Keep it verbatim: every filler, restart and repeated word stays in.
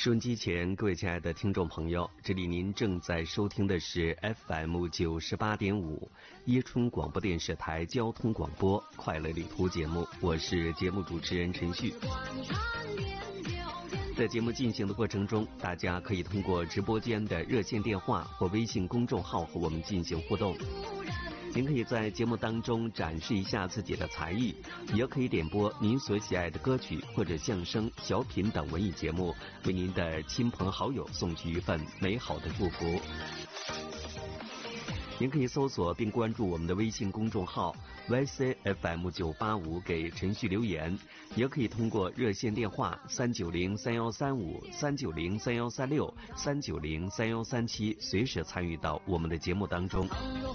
收音机前，各位亲爱的听众朋友，这里您正在收听的是 F M 九十八点五椰春广播电视台交通广播快乐旅途节目，我是节目主持人陈旭。在节目进行的过程中，大家可以通过直播间的热线电话或微信公众号和我们进行互动。您可以在节目当中展示一下自己的才艺，也可以点播您所喜爱的歌曲或者相声、小品等文艺节目，为您的亲朋好友送去一份美好的祝福。您可以搜索并关注我们的微信公众号 Y C F M 九八五 给陈旭留言，也可以通过热线电话三九零三幺三五、三九零三幺三六、三九零三幺三七随时参与到我们的节目当中。